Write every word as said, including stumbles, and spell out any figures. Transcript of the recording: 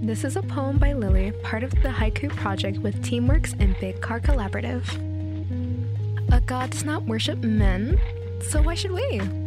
This is a poem by Lily, part of the Haiku Project with Teamworks and Big Car Collaborative. A god does not worship men, so why should we?